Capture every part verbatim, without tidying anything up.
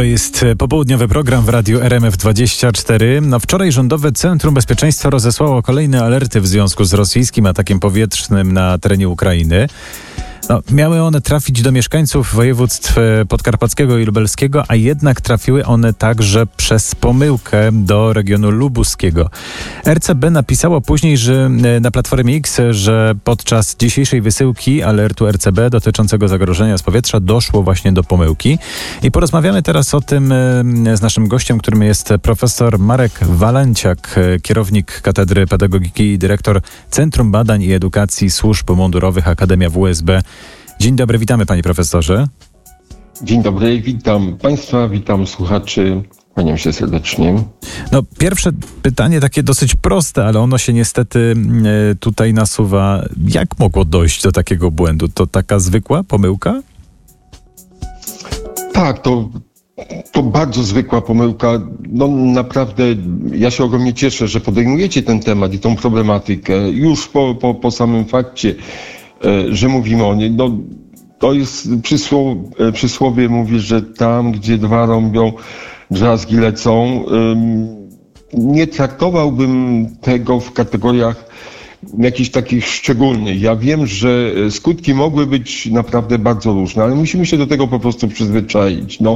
To jest popołudniowy program w Radiu R M F dwadzieścia cztery. No, wczoraj Rządowe Centrum Bezpieczeństwa rozesłało kolejne alerty w związku z rosyjskim atakiem powietrznym na terenie Ukrainy. No, miały one trafić do mieszkańców województw podkarpackiego i lubelskiego, a jednak trafiły one także przez pomyłkę do regionu lubuskiego. R C B napisało później, że na Platformie X, że podczas dzisiejszej wysyłki alertu R C B dotyczącego zagrożenia z powietrza doszło właśnie do pomyłki. I porozmawiamy teraz o tym z naszym gościem, którym jest profesor Marek Walenciak, kierownik Katedry Pedagogiki i dyrektor Centrum Badań i Edukacji Służb Mundurowych Akademia W S B. Dzień dobry, witamy panie profesorze. Dzień dobry, witam państwa, witam słuchaczy, kłaniam się serdecznie. No, pierwsze pytanie takie dosyć proste, ale ono się niestety tutaj nasuwa. Jak mogło dojść do takiego błędu? To taka zwykła pomyłka? Tak, to, to bardzo zwykła pomyłka. No naprawdę ja się ogromnie cieszę, że podejmujecie ten temat i tą problematykę już po, po, po samym fakcie, że mówimy o niej. No, to jest przysłowie, przysłowie mówi, że tam, gdzie dwa rąbią, drzazgi lecą. Nie traktowałbym tego w kategoriach jakichś takich szczególnych. Ja wiem, że skutki mogły być naprawdę bardzo różne, ale musimy się do tego po prostu przyzwyczaić. No,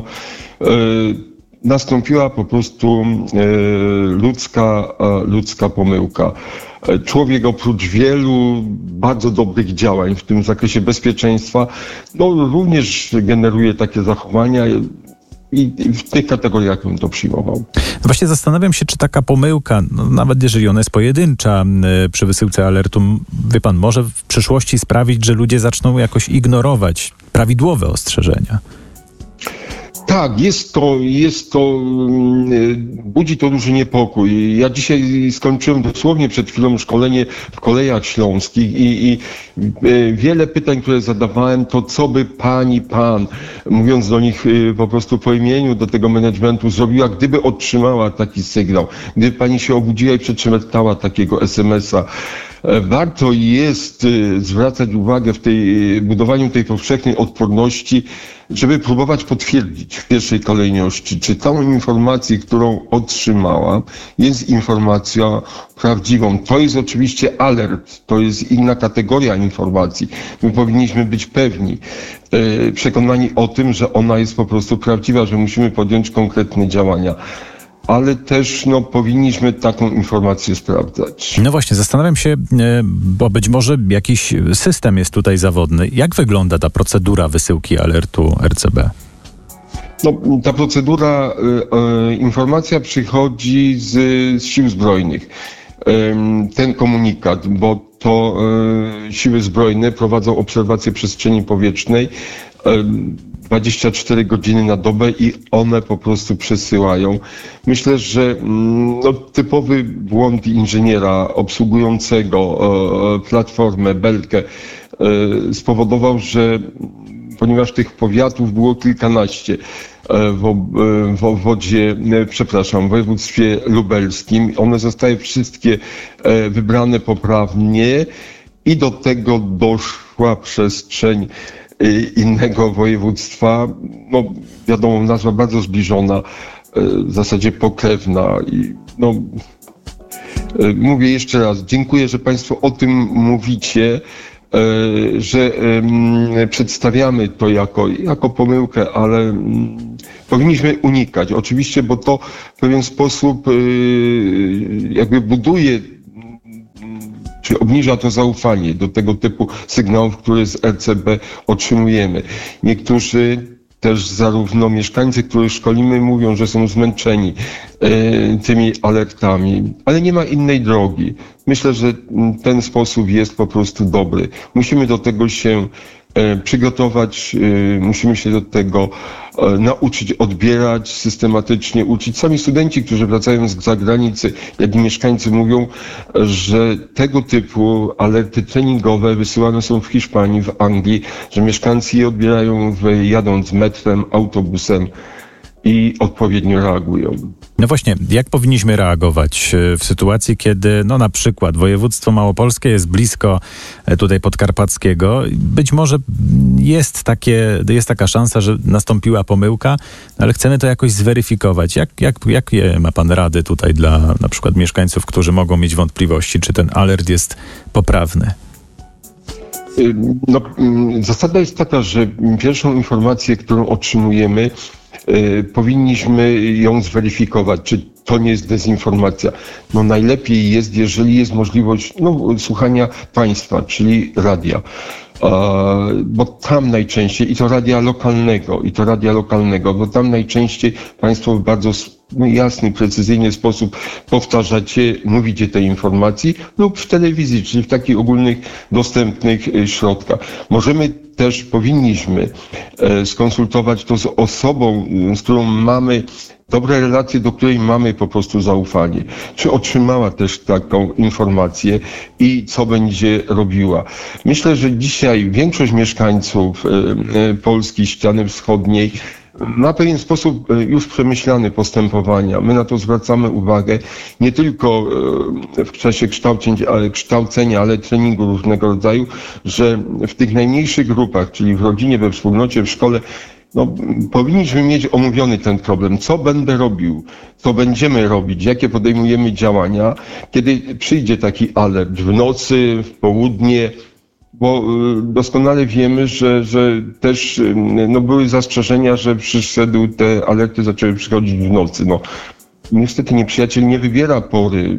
nastąpiła po prostu ludzka, ludzka pomyłka. Człowiek oprócz wielu bardzo dobrych działań w tym zakresie bezpieczeństwa, no również generuje takie zachowania i w tych kategoriach bym to przyjmował. Właśnie zastanawiam się, czy taka pomyłka, no nawet jeżeli ona jest pojedyncza przy wysyłce alertu, wie pan, może w przyszłości sprawić, że ludzie zaczną jakoś ignorować prawidłowe ostrzeżenia. Tak, jest to, jest to, budzi to duży niepokój. Ja dzisiaj skończyłem dosłownie przed chwilą szkolenie w Kolejach Śląskich i, i wiele pytań, które zadawałem, to co by pani, pan, mówiąc do nich po prostu po imieniu, do tego managementu, zrobiła, gdyby otrzymała taki sygnał, gdyby pani się obudziła i przeczytała takiego es em es a. Warto jest zwracać uwagę w tej budowaniu tej powszechnej odporności, żeby próbować potwierdzić w pierwszej kolejności, czy tą informację, którą otrzymała, jest informacja prawdziwą. To jest oczywiście alert, to jest inna kategoria informacji. My powinniśmy być pewni, przekonani o tym, że ona jest po prostu prawdziwa, że musimy podjąć konkretne działania. Ale też no, powinniśmy taką informację sprawdzać. No właśnie, zastanawiam się, bo być może jakiś system jest tutaj zawodny. Jak wygląda ta procedura wysyłki alertu R C B? No, ta procedura, y, y, informacja przychodzi z, z sił zbrojnych. Y, ten komunikat, bo to y, siły zbrojne prowadzą obserwację przestrzeni powietrznej y, dwadzieścia cztery godziny na dobę i one po prostu przesyłają. Myślę, że no, typowy błąd inżyniera obsługującego e, platformę, belkę e, spowodował, że ponieważ tych powiatów było kilkanaście e, w, w obwodzie, e, przepraszam, w województwie lubelskim, one zostały wszystkie e, wybrane poprawnie i do tego doszła przestrzeń innego województwa, no wiadomo, nazwa bardzo zbliżona, w zasadzie pokrewna. I no, mówię jeszcze raz, dziękuję, że państwo o tym mówicie, że przedstawiamy to jako, jako pomyłkę, ale powinniśmy unikać. Oczywiście, bo to w pewien sposób jakby buduje czy obniża to zaufanie do tego typu sygnałów, które z R C B otrzymujemy. Niektórzy też zarówno mieszkańcy, których szkolimy, mówią, że są zmęczeni e, tymi alertami, ale nie ma innej drogi. Myślę, że ten sposób jest po prostu dobry. Musimy do tego się e, przygotować, e, musimy się do tego e, nauczyć odbierać, systematycznie uczyć. Sami studenci, którzy wracają z zagranicy, jak i mieszkańcy mówią, że tego typu alerty treningowe wysyłane są w Hiszpanii, w Anglii, że mieszkańcy je odbierają w, jadąc metrem, autobusem i odpowiednio reagują. No właśnie, jak powinniśmy reagować w sytuacji, kiedy no na przykład województwo małopolskie jest blisko tutaj podkarpackiego? Być może jest, takie, jest taka szansa, że nastąpiła pomyłka, ale chcemy to jakoś zweryfikować. Jak, jak, jakie ma pan rady tutaj dla na przykład mieszkańców, którzy mogą mieć wątpliwości, czy ten alert jest poprawny? No, zasada jest taka, że pierwszą informację, którą otrzymujemy, y, powinniśmy ją zweryfikować, czy to nie jest dezinformacja. No najlepiej jest, jeżeli jest możliwość no, słuchania państwa, czyli radia. E, bo tam najczęściej, i to radia lokalnego, i to radia lokalnego, bo tam najczęściej państwo w bardzo no, jasny, precyzyjny sposób powtarzacie, mówicie tej informacji lub w telewizji, czyli w takich ogólnych, dostępnych środkach. Możemy też, powinniśmy e, skonsultować to z osobą, z którą mamy dobre relacje, do której mamy po prostu zaufanie. Czy otrzymała też taką informację i co będzie robiła? Myślę, że dzisiaj większość mieszkańców e, Polski, ściany wschodniej ma pewien sposób już przemyślany postępowania. My na to zwracamy uwagę nie tylko w czasie kształcenia, ale, kształcenia, ale treningu różnego rodzaju, że w tych najmniejszych grupach, czyli w rodzinie, we wspólnocie, w szkole, no, powinniśmy mieć omówiony ten problem. Co będę robił? Co będziemy robić? Jakie podejmujemy działania? Kiedy przyjdzie taki alert w nocy, w południe, bo doskonale wiemy, że, że też no, były zastrzeżenia, że przyszedł, te alerty zaczęły przychodzić w nocy. No, niestety nieprzyjaciel nie wybiera pory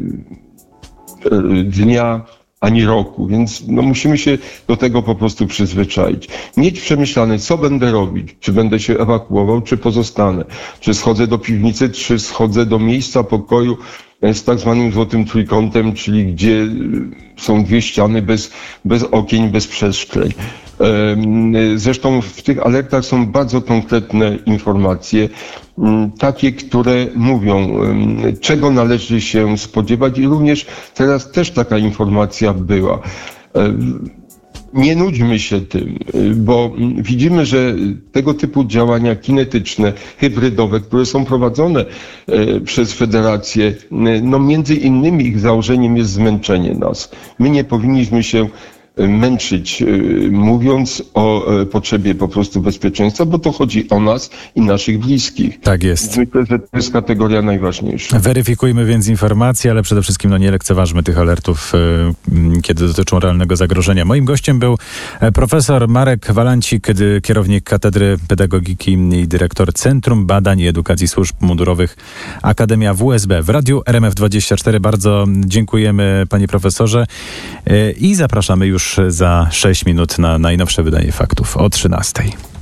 dnia ani roku, więc no, musimy się do tego po prostu przyzwyczaić. Mieć przemyślane, co będę robić, czy będę się ewakuował, czy pozostanę, czy schodzę do piwnicy, czy schodzę do miejsca pokoju z tak zwanym złotym trójkątem, czyli gdzie są dwie ściany bez, bez okien, bez przeszkleń. Zresztą w tych alertach są bardzo konkretne informacje, takie, które mówią, czego należy się spodziewać i również teraz też taka informacja była. Nie nudźmy się tym, bo widzimy, że tego typu działania kinetyczne, hybrydowe, które są prowadzone przez federację, no między innymi ich założeniem jest zmęczenie nas. My nie powinniśmy się męczyć, mówiąc o potrzebie po prostu bezpieczeństwa, bo to chodzi o nas i naszych bliskich. Tak jest. Myślę, że to jest kategoria najważniejsza. Weryfikujmy więc informacje, ale przede wszystkim no, nie lekceważmy tych alertów, kiedy dotyczą realnego zagrożenia. Moim gościem był profesor Marek Walancik, kierownik Katedry Pedagogiki i dyrektor Centrum Badań i Edukacji Służb Mundurowych Akademia W S B. W Radiu R M F dwadzieścia cztery bardzo dziękujemy, panie profesorze, i zapraszamy już za sześć minut na najnowsze wydanie faktów o trzynastej.